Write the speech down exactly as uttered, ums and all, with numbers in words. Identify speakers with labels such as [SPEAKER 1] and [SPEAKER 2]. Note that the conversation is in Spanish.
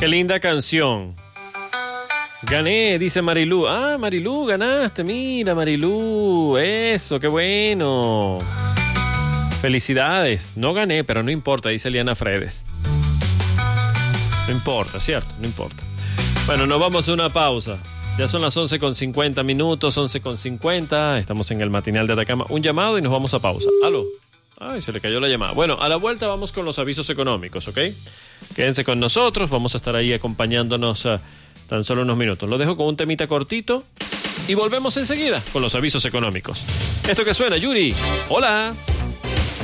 [SPEAKER 1] Qué linda canción. Gané, dice Marilú. Ah, Marilú, ganaste. Mira, Marilú. Eso, qué bueno. Felicidades. No gané, pero no importa, dice Eliana Fredes. No importa, ¿cierto? No importa. Bueno, nos vamos a una pausa. Ya son las once con cincuenta minutos, once con cincuenta. Estamos en el matinal de Atacama. Un llamado y nos vamos a pausa. ¿Aló? Ay, se le cayó la llamada. Bueno, a la vuelta vamos con los avisos económicos, ¿ok? Quédense con nosotros, vamos a estar ahí acompañándonos uh, tan solo unos minutos. Lo dejo con un temita cortito y volvemos enseguida con los avisos económicos. Esto que suena, Yuri. Hola.